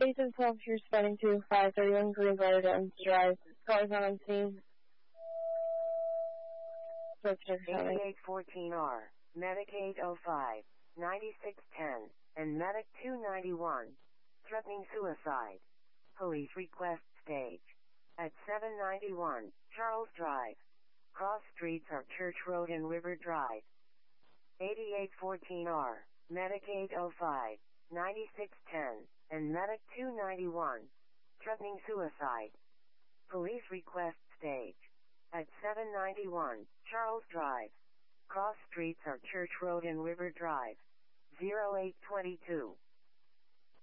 812, you're spending to 531 Green Road and Drive. Cars on scene. 8814R, Medic 805, 9610, and Medic 291. Threatening suicide. Police request stage. At 791, Charles Drive. Cross streets are Church Road and River Drive. 8814R, Medic 805, 9610, and Medic 291. Threatening suicide. Police request stage. At 791, Charles Drive. Cross streets are Church Road and River Drive. 0822.